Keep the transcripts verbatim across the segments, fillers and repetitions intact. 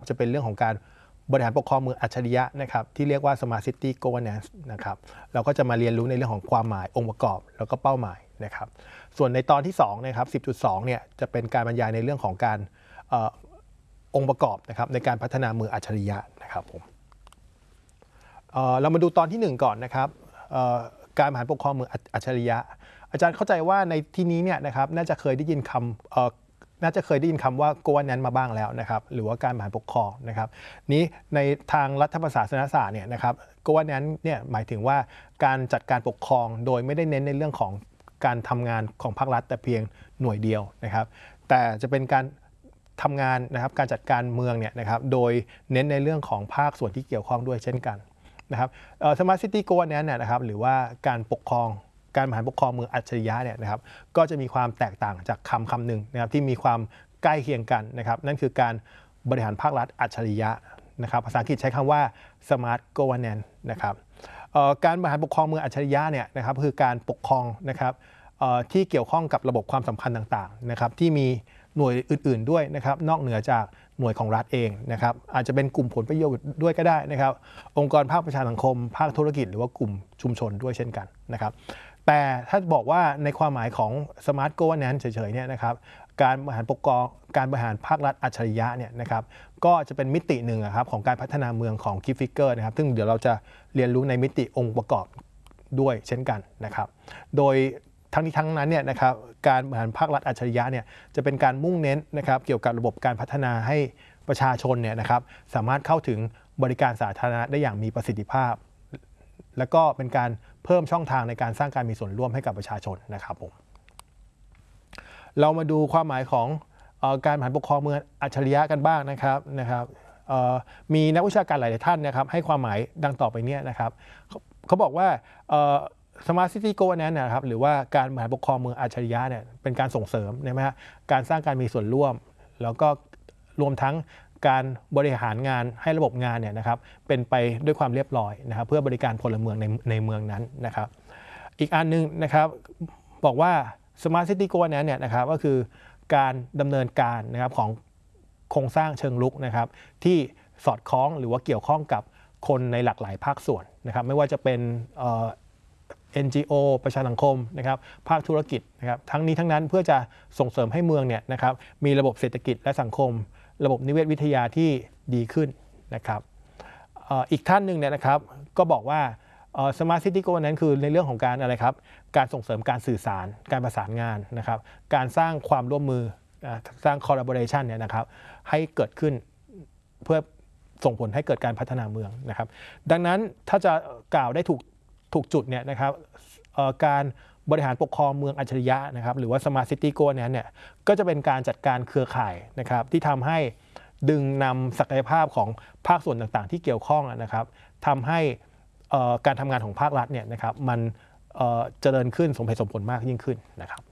จะเป็นเรื่องของการบริหารปกครองเมืองอัจฉริยะนะครับที่เรียกว่า Smart City Governance นะครับเราก็จะมาเรียนรู้ในเรื่องของความหมายองค์ประกอบแล้วก็เป้าหมายนะครับส่วนในตอนที่สองนะครับ สิบจุดสอง เนี่ยจะเป็นการบรรยายในเรื่องของการอองค์ประกอบนะครับในการพัฒนาเมืองอัจฉริยะนะครับผมเเรามาดูตอนที่หนึ่งก่อนนะครับการบริหารปกครองเมืองอัจฉริยะอาจารย์เข้าใจว่าในที่นี้เนี่ยนะครับน่าจะเคยได้ยินคำน่าจะเคยได้ยินคำว่า governance มาบ้างแล้วนะครับหรือว่าการบริหารปกครองนะครับนี้ในทางรัฐประศาสนศาสตร์เนี่ยนะครับ governance เนี่ยหมายถึงว่าการจัดการปกครองโดยไม่ได้เน้นในเรื่องของการทำงานของภาครัฐแต่เพียงหน่วยเดียวนะครับแต่จะเป็นการทำงานนะครับการจัดการเมืองเนี่ยนะครับโดยเน้นในเรื่องของภาคส่วนที่เกี่ยวข้องด้วยเช่นกันนะครับ Smart City Governance เนี่ยนะครับหรือว่าการปกครองการบริหารปกครองเมืองอัจฉริยะเนี่ยนะครับก็จะมีความแตกต่างจากคำคำหนึ่งนะครับที่มีความใกล้เคียงกันนะครับนั่นคือการบริหารภาครัฐอัจฉริยะนะครับภาษาอังกฤษใช้คำว่า Smart Governance นะครับการบริหารปกครองเมืองอัจฉริยะเนี่ยนะครับคือการปกครองนะครับที่เกี่ยวข้องกับระบบความสัมพันธ์ต่างๆนะครับที่มีหน่วยอื่นๆด้วยนะครับนอกเหนือจากหน่วยของรัฐเองนะครับอาจจะเป็นกลุ่มผลประโยชน์ด้วยก็ได้นะครับองค์กรภาคประชาสังคมภาคธุรกิจหรือว่ากลุ่มชุมชนด้วยเช่นกันนะครับแต่ถ้าบอกว่าในความหมายของ Smart Governance เฉยๆเนี่ยนะครับการบริหารปกครองการบริหารภาครัฐอัจฉริยะเนี่ยนะครับก็จะเป็นมิติหนึ่งครับของการพัฒนาเมืองของ Key Figure นะครับซึ่งเดี๋ยวเราจะเรียนรู้ในมิติองค์ประกอบด้วยเช่นกันนะครับโดยทั้งนี้ทั้งนั้นเนี่ยนะครับการบริหารภาครัฐอัจฉริยะเนี่ยจะเป็นการมุ่งเน้นนะครับเกี่ยวกับระบบการพัฒนาให้ประชาชนเนี่ยนะครับสามารถเข้าถึงบริการสาธารณะได้อย่างมีประสิทธิภาพแล้วก็เป็นการเพิ่มช่องทางในการสร้างการมีส่วนร่วมให้กับประชาชนนะครับผมเรามาดูความหมายของเอ่อการบริหารปกครองเมืองอัจฉริยะกันบ้างนะครับนะครับมีนักวิชาการหลายท่านนะครับให้ความหมายดังต่อไปนี้นะครับเขาบอกว่าSmart City Governance นะครับหรือว่าการบริหารปกครองเมืองอัจฉริยะเนี่ยเป็นการส่งเสริมนะฮะการสร้างการมีส่วนร่วมแล้วก็รวมทั้งการบริหารงานให้ระบบงานเนี่ยนะครับเป็นไปด้วยความเรียบร้อยนะครับเพื่อบริการพลเมืองในในเมืองนั้นนะครับอีกอันนึงนะครับบอกว่า Smart City Governance เนี่ยนะครับก็คือการดำเนินการนะครับของโครงสร้างเชิงรุกนะครับที่สอดคล้องหรือว่าเกี่ยวข้องกับคนในหลากหลายภาคส่วนนะครับไม่ว่าจะเป็นเอ็น จี โอ ประชาสังคมนะครับภาคธุรกิจนะครับทั้งนี้ทั้งนั้นเพื่อจะส่งเสริมให้เมืองเนี่ยนะครับมีระบบเศรษฐกิจและสังคมระบบนิเวศวิทยาที่ดีขึ้นนะครับอีกท่านหนึ่งเนี่ยนะครับก็บอกว่า Smart City Governance นั้นคือในเรื่องของการอะไรครับการส่งเสริมการสื่อสารการประสานงานนะครับการสร้างความร่วมมือสร้าง collaboration เนี่ยนะครับให้เกิดขึ้นเพื่อส่งผลให้เกิดการพัฒนาเมืองนะครับดังนั้นถ้าจะกล่าวได้ถูกถูกจุดเนี่ยนะครับการบริหารปกครองเมืองอัจฉริยะนะครับหรือว่า Smart City Governance เนี่ยก็จะเป็นการจัดการเครือข่ายนะครับที่ทำให้ดึงนำศักยภาพของภาคส่วนต่างๆที่เกี่ยวข้องนะครับทำให้การทำงานของภาครัฐเนี่ยนะครับมันเจริญขึ้นสมเหตุสมผลมากยิ่งขึ้นนะครับ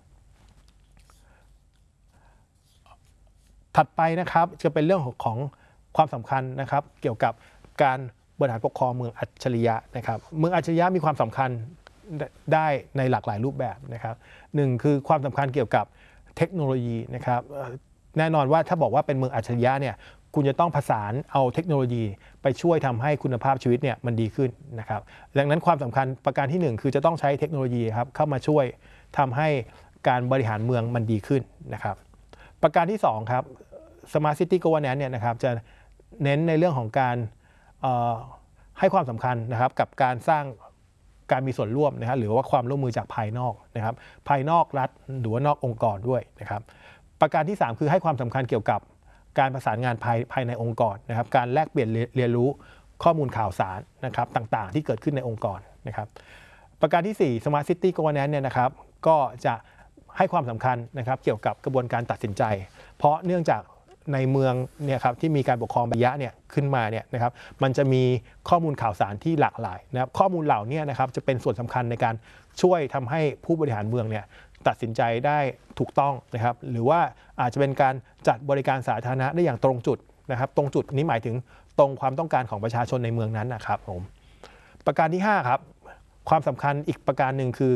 ถัดไปนะครับจะเป็นเรื่องของความสำคัญนะครับเกี่ยวกับการบริหารปกครองเมืองอัจฉริยะนะครับเมืองอัจฉริยะมีความสำคัญได้ในหลากหลายรูปแบบนะครับหนึ่งคือความสำคัญเกี่ยวกับเทคโนโลยีนะครับแน่นอนว่าถ้าบอกว่าเป็นเมืองอัจฉริยะเนี่ยคุณจะต้องผสานเอาเทคโนโลยีไปช่วยทำให้คุณภาพชีวิตเนี่ยมันดีขึ้นนะครับดังนั้นความสำคัญประการที่หนึ่งคือจะต้องใช้เทคโนโลยีครับเข้ามาช่วยทำให้การบริหารเมืองมันดีขึ้นนะครับประการที่สองครับ Smart City Governance เนี่ยนะครับจะเน้นในเรื่องของการให้ความสำคัญนะครับกับการสร้างการมีส่วนร่วมนะครับหรือว่าความร่วมมือจากภายนอกนะครับภายนอกรัฐหรือว่านอกองค์กรด้วยนะครับประการที่สามคือให้ความสำคัญเกี่ยวกับการประสานงานภายภายในองค์กรนะครับการแลกเปลี่ยนเรียนรู้ข้อมูลข่าวสารนะครับต่างๆที่เกิดขึ้นในองค์กรนะครับประการที่สี่ Smart City Governance เนี่ยนะครับก็จะให้ความสำคัญนะครับเกี่ยวกับกระบวนการตัดสินใจเพราะเนื่องจากในเมืองเนี่ยครับที่มีการปกครองระยะเนี่ยขึ้นมาเนี่ยนะครับมันจะมีข้อมูลข่าวสารที่หลากหลายนะครับข้อมูลเหล่านี้นะครับจะเป็นส่วนสำคัญในการช่วยทำให้ผู้บริหารเมืองเนี่ยตัดสินใจได้ถูกต้องนะครับหรือว่าอาจจะเป็นการจัดบริการสาธารณะได้อย่างตรงจุดนะครับตรงจุดนี้หมายถึงตรงความต้องการของประชาชนในเมืองนั้นนะครับผมประการที่ห้าครับความสำคัญอีกประการหนึ่งคือ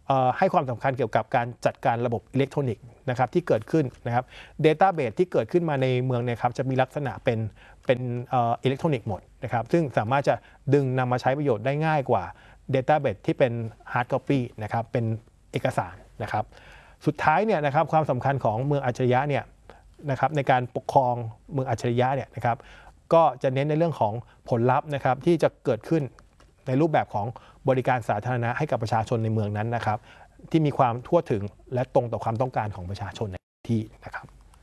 ให้ความสำคัญเกี่ยวกับการจัดการระบบอิเล็กทรอนิกส์นะครับที่เกิดขึ้นนะครับ Database ที่เกิดขึ้นมาในเมืองเนี่ยครับจะมีลักษณะเป็นเป็นอิเล็กทรอนิกส์หมดนะครับซึ่งสามารถจะดึงนำมาใช้ประโยชน์ได้ง่ายกว่า Database ที่เป็น Hard Copy นะครับเป็นเอกสารนะครับสุดท้ายเนี่ยนะครับความสำคัญของเมืองอัจฉริยะเนี่ยนะครับในการปกครองเมืองอัจฉริยะเนี่ยนะครับก็จะเน้นในเรื่องของผลลัพธ์นะครับที่จะเกิดขึ้นในรูปแบบของบริการสาธารณะให้กับประชาชนในเมืองนั้นนะครับที่มีความทั่วถึงและตรงต่อความต้องการของประชาชนในที่นะครับ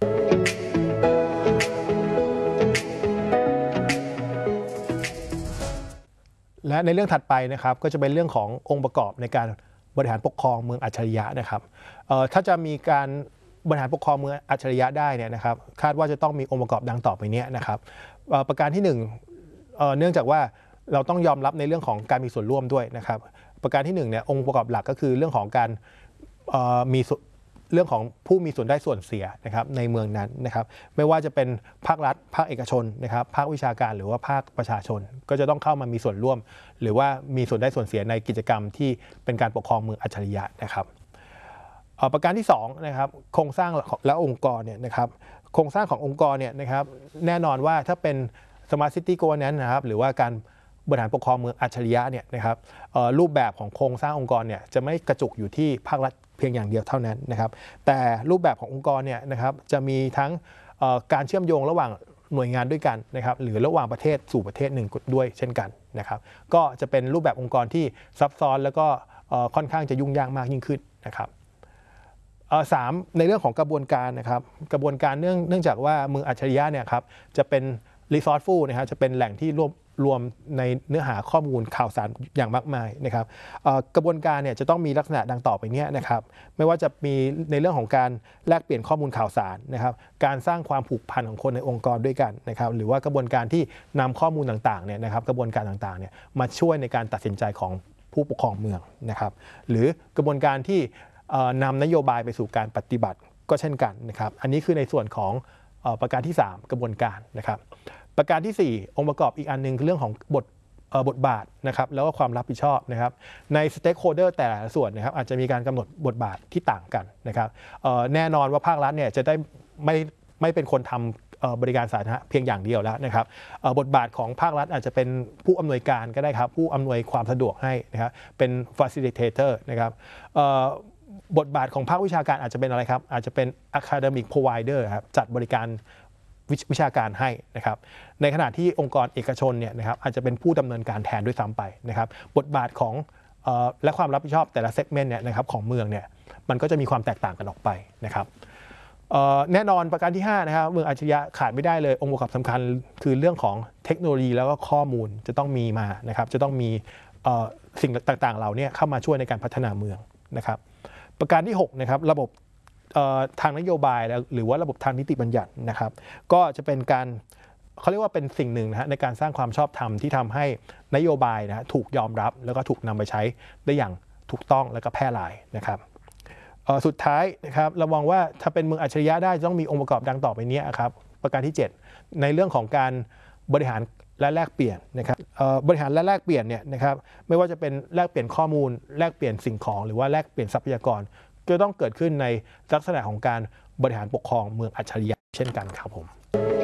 และในเรื่องถัดไปนะครับก็จะเป็นเรื่องขององค์ประกอบในการบริหารปกครองเมืองอัจฉริยะนะครับถ้าจะมีการบริหารปกครองเมืองอัจฉริยะได้เนี่ยนะครับคาดว่าจะต้องมีองค์ประกอบดังต่อไปนี้นะครับประการที่หนึ่งเนื่องจากว่าเราต้องยอมรับในเรื่องของการมีส่วนร่วมด้วยนะครับประการที่หนึ่งเนี่ยองค์ประกอบหลักก็คือเรื่องของการมีเรื่องของผู้มีส่วนได้ส่วนเสียนะครับในเมืองนั้นนะครับไม่ว่าจะเป็นภาครัฐภาคเอกชนนะครับภาควิชาการหรือว่าภาคประชาชนก็จะต้องเข้ามามีส่วนร่วมหรือว่ามีส่วนได้ส่วนเสียในกิจกรรมที่เป็นการปกครองเมืองอัจฉริยะนะครับประการที่สองนะครับโครงสร้างและองค์กรเนี่ยนะครับโครงสร้างขององค์กรเนี่ยนะครับแน่นอนว่าถ้าเป็น Smart City Governance นะครับหรือว่าการบริหารปกครองเมืองอัจฉริยะเนี่ยนะครับรูปแบบของโครงสร้างองค์กรเนี่ยจะไม่กระจุกอยู่ที่ภาครัฐเพียงอย่างเดียวเท่านั้นนะครับแต่รูปแบบขององค์กรเนี่ยนะครับจะมีทั้งการเชื่อมโยงระหว่างหน่วยงานด้วยกันนะครับหรือระหว่างประเทศสู่ประเทศหนึ่งด้วยเช่นกันนะครับก็จะเป็นรูปแบบองค์กรที่ซับซ้อนแล้วก็ค่อนข้างจะยุ่งยากมากยิ่งขึ้นนะครับสามในเรื่องของกระบวนการนะครับกระบวนการเนื่องเนื่องจากว่าเมืองอัจฉริยะเนี่ยครับจะเป็น resourceful นะครับจะเป็นแหล่งที่รวบรวมในเนื้อหาข้อมูลข่าวสารอย่างมากมายนะครับกระบวนการเนี่ยจะต้องมีลักษณะดังต่อไปนี้นะครับไม่ว่าจะมีในเรื่องของการแลกเปลี่ยนข้อมูลข่าวสารนะครับการสร้างความผูกพันของคนในองค์กรด้วยกันนะครับหรือว่ากระบวนการที่นำข้อมูลต่างๆเนี่ยนะครับกระบวนการต่างๆเนี่ยมาช่วยในการตัดสินใจของผู้ปกครองเมืองนะครับหรือกระบวนการที่นำนโยบายไปสู่การปฏิบัติก็เช่นกันนะครับอันนี้คือในส่วนของประการที่สามกระบวนการนะครับประการที่สี่องค์ประกอบอีกอันนึงคือเรื่องของบทบทบาทนะครับแล้วก็ความรับผิดชอบนะครับในสเต็กโฮลเดอร์แต่ละส่วนนะครับอาจจะมีการกำหนดบทบาทที่ต่างกันนะครับแน่นอนว่าภาครัฐเนี่ยจะได้ไม่ไม่เป็นคนทำบริการสาธารณะเพียงอย่างเดียวแล้วนะครับบทบาทของภาครัฐอาจจะเป็นผู้อำนวยการก็ได้ครับผู้อำนวยความสะดวกให้นะครับเป็น facilitator นะครับบทบาทของภาควิชาการอาจจะเป็นอะไรครับอาจจะเป็น academic provider ครับจัดบริการวิชาการให้นะครับในขณะที่องค์กรเอกชนเนี่ยนะครับอาจจะเป็นผู้ดำเนินการแทนด้วยซ้ำไปนะครับบทบาทของเอ่อและความรับผิดชอบแต่ละเซกเมนต์เนี่ยนะครับของเมืองเนี่ยมันก็จะมีความแตกต่างกันออกไปนะครับแน่นอนประการที่ห้านะครับเมืองอัจฉริยะขาดไม่ได้เลยองค์ประกอบสำคัญคือเรื่องของเทคโนโลยีแล้วก็ข้อมูลจะต้องมีมานะครับจะต้องมีสิ่งต่างๆเหล่านี้เข้ามาช่วยในการพัฒนาเมืองนะครับประการที่หกนะครับระบบทางนโยบายหรือว่าระบบทางนิติบัญญัตินะครับก็จะเป็นการเขาเรียกว่าเป็นสิ่งหนึ่งนะฮะในการสร้างความชอบธรรมที่ทำให้นโยบายนะถูกยอมรับแล้วก็ถูกนำไปใช้ได้อย่างถูกต้องแล้วก็แพร่หลายนะครับสุดท้ายนะครับเรามองว่าถ้าเป็นเมืองอัจฉริยะได้ต้องมีองค์ประกอบดังต่อไปนี้ครับประการที่เจ็ดในเรื่องของการบริหารและแลกเปลี่ยนนะครับบริหารและแลกเปลี่ยนเนี่ยนะครับไม่ว่าจะเป็นแลกเปลี่ยนข้อมูลแลกเปลี่ยนสิ่งของหรือว่าแลกเปลี่ยนทรัพยากรก็ต้องเกิดขึ้นในลักษณะของการบริหารปกครองเมืองอัจฉริยะเช่นกันครับผม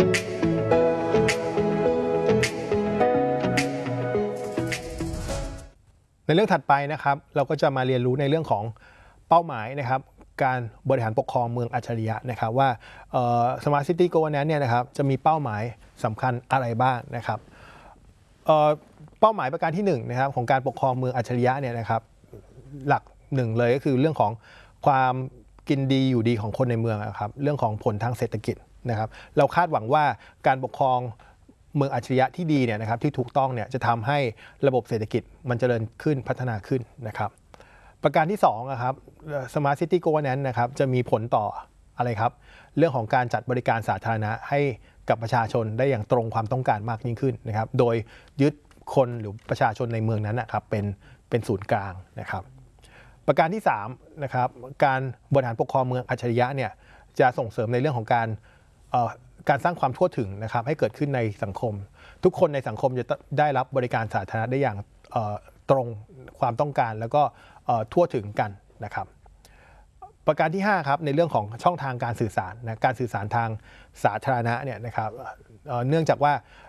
ในเรื่องถัดไปนะครับเราก็จะมาเรียนรู้ในเรื่องของเป้าหมายนะครับการบริหารปกครองเมืองอัจฉริยะนะครับว่า Smart City Governance เนี่ยนะครับจะมีเป้าหมายสำคัญอะไรบ้างนะครับเป้าหมายประการที่หนึ่งนะครับของการปกครองเมืองอัจฉริยะเนี่ยนะครับหลักหนึ่งเลยก็คือเรื่องของความกินดีอยู่ดีของคนในเมืองครับเรื่องของผลทางเศรษฐกิจนะครับเราคาดหวังว่าการปกครองเมืองอัจฉริยะที่ดีเนี่ยนะครับที่ถูกต้องเนี่ยจะทำให้ระบบเศรษฐกิจมันเจริญขึ้นพัฒนาขึ้นนะครับประการที่สองนะครับ Smart City Governance นะครับจะมีผลต่ออะไรครับเรื่องของการจัดบริการสาธารณะให้กับประชาชนได้อย่างตรงความต้องการมากยิ่งขึ้นนะครับโดยยึดคนหรือประชาชนในเมืองนั้นนะครับเป็นเป็นศูนย์กลางนะครับประการที่สามนะครับการบริหารปกครองเมืองอัจฉริยะเนี่ยจะส่งเสริมในเรื่องของการการสร้างความทั่วถึงนะครับให้เกิดขึ้นในสังคมทุกคนในสังคมจะได้รับบริการสาธารณะได้อย่างตรงความต้องการแล้วก็ทั่วถึงกันนะครับประการที่ห้าครับในเรื่องของช่องทางการสื่อสารนะการสื่อสารทางสาธารณะเนี่ยนะครับเอ่อเนื่องจากว่า